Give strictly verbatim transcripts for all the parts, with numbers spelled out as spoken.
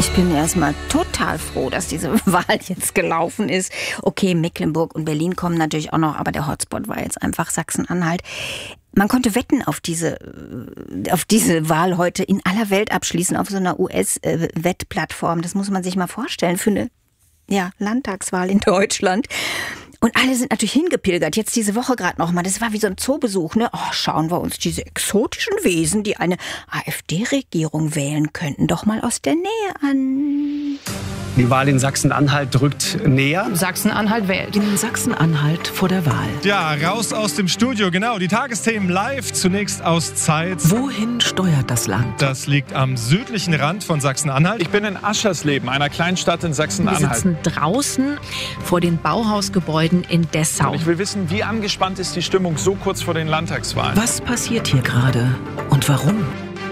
Ich bin erstmal total froh, dass diese Wahl jetzt gelaufen ist. Okay, Mecklenburg und Berlin kommen natürlich auch noch, aber der Hotspot war jetzt einfach Sachsen-Anhalt. Man konnte Wetten auf diese, auf diese Wahl heute in aller Welt abschließen, auf so einer U S-Wettplattform. Das muss man sich mal vorstellen für eine ja, Landtagswahl in Deutschland. Und alle sind natürlich hingepilgert. Jetzt diese Woche gerade noch mal. Das war wie so ein Zoobesuch, ne? Oh, schauen wir uns diese exotischen Wesen, die eine AfD-Regierung wählen könnten, doch mal aus der Nähe an. Die Wahl in Sachsen-Anhalt rückt näher. Sachsen-Anhalt wählt. In Sachsen-Anhalt vor der Wahl. Ja, raus aus dem Studio, genau. Die Tagesthemen live, zunächst aus Zeitz. Wohin steuert das Land? Das liegt am südlichen Rand von Sachsen-Anhalt. Ich bin in Aschersleben, einer Kleinstadt in Sachsen-Anhalt. Wir sitzen draußen vor den Bauhausgebäuden in Dessau. Und ich will wissen, wie angespannt ist die Stimmung so kurz vor den Landtagswahlen? Was passiert hier gerade und warum?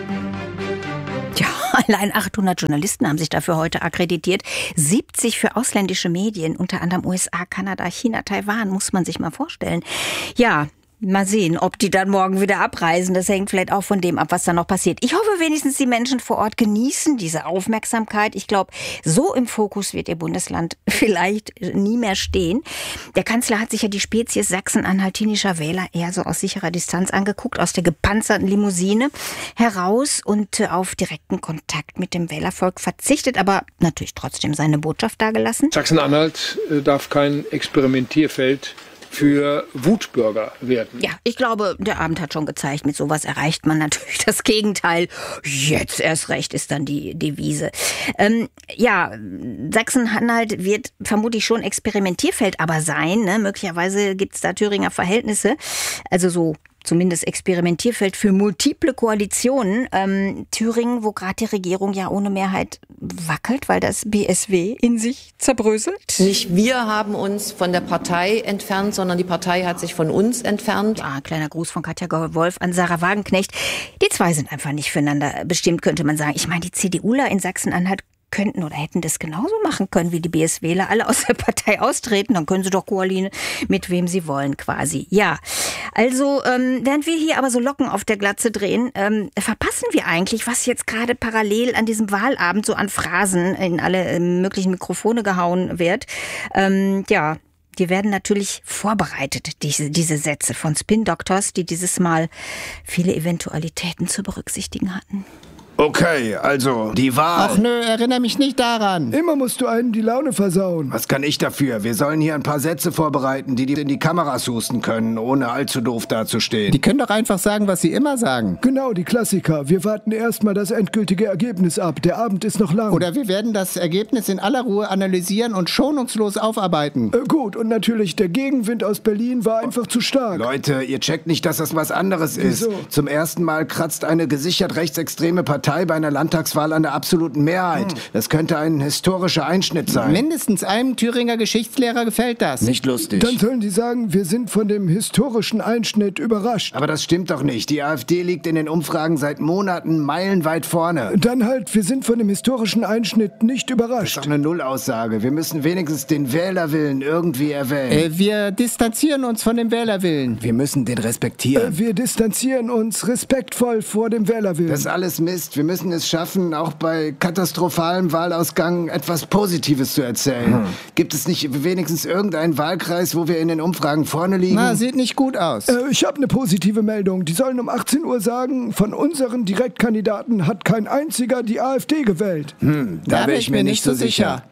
Ja, allein achthundert Journalisten haben sich dafür heute akkreditiert. siebzig für ausländische Medien, unter anderem U S A, Kanada, China, Taiwan, muss man sich mal vorstellen. Ja, mal sehen, ob die dann morgen wieder abreisen. Das hängt vielleicht auch von dem ab, was da noch passiert. Ich hoffe wenigstens, die Menschen vor Ort genießen diese Aufmerksamkeit. Ich glaube, so im Fokus wird ihr Bundesland vielleicht nie mehr stehen. Der Kanzler hat sich ja die Spezies sachsen-anhaltinischer Wähler eher so aus sicherer Distanz angeguckt, aus der gepanzerten Limousine heraus und auf direkten Kontakt mit dem Wählervolk verzichtet, aber natürlich trotzdem seine Botschaft dargelassen. Sachsen-Anhalt darf kein Experimentierfeld für Wutbürger werden. Ja, ich glaube, der Abend hat schon gezeigt, mit sowas erreicht man natürlich das Gegenteil. Jetzt erst recht ist dann die Devise. Ähm, ja, Sachsen-Anhalt wird vermutlich schon Experimentierfeld aber sein. Ne? Möglicherweise gibt es da Thüringer Verhältnisse. Also so zumindest Experimentierfeld für multiple Koalitionen. Ähm, Thüringen, wo gerade die Regierung ja ohne Mehrheit wackelt, weil das B S W in sich zerbröselt. Nicht wir haben uns von der Partei entfernt, sondern die Partei hat sich von uns entfernt. Ja, kleiner Gruß von Katja Wolf an Sarah Wagenknecht. Die zwei sind einfach nicht füreinander bestimmt, könnte man sagen. Ich meine, die CDUler in Sachsen-Anhalt könnten oder hätten das genauso machen können wie die B S Wler, alle aus der Partei austreten, dann können sie doch koalieren mit wem sie wollen quasi. Ja, also ähm, während wir hier aber so Locken auf der Glatze drehen, ähm, verpassen wir eigentlich, was jetzt gerade parallel an diesem Wahlabend so an Phrasen in alle äh, möglichen Mikrofone gehauen wird. Ähm, ja, die werden natürlich vorbereitet, diese, diese Sätze von Spin-Doctors, die dieses Mal viele Eventualitäten zu berücksichtigen hatten. Okay, also die Wahl. Ach nö, erinnere mich nicht daran. Immer musst du einen die Laune versauen. Was kann ich dafür? Wir sollen hier ein paar Sätze vorbereiten, die die in die Kameras husten können, ohne allzu doof dazustehen. Die können doch einfach sagen, was sie immer sagen. Genau, die Klassiker. Wir warten erstmal das endgültige Ergebnis ab. Der Abend ist noch lang. Oder wir werden das Ergebnis in aller Ruhe analysieren und schonungslos aufarbeiten. Äh, gut, und natürlich, der Gegenwind aus Berlin war einfach zu stark. Leute, ihr checkt nicht, dass das was anderes ist. Wieso? Zum ersten Mal kratzt eine gesichert rechtsextreme Partei bei einer Landtagswahl an der absoluten Mehrheit. Hm. Das könnte ein historischer Einschnitt sein. Mindestens einem Thüringer Geschichtslehrer gefällt das. Nicht lustig. Dann sollen die sagen, wir sind von dem historischen Einschnitt überrascht. Aber das stimmt doch nicht. Die AfD liegt in den Umfragen seit Monaten meilenweit vorne. Dann halt, wir sind von dem historischen Einschnitt nicht überrascht. Das ist doch eine Nullaussage. Wir müssen wenigstens den Wählerwillen irgendwie erwähnen. Äh, wir distanzieren uns von dem Wählerwillen. Wir müssen den respektieren. Äh, wir distanzieren uns respektvoll vor dem Wählerwillen. Das ist alles Mist. Wir müssen es schaffen, auch bei katastrophalem Wahlausgang etwas Positives zu erzählen. Hm. Gibt es nicht wenigstens irgendeinen Wahlkreis, wo wir in den Umfragen vorne liegen? Na, sieht nicht gut aus. Äh, ich habe eine positive Meldung. Die sollen um achtzehn Uhr sagen, von unseren Direktkandidaten hat kein einziger die AfD gewählt. Hm, da, da bin ich mir nicht so sicher. sicher.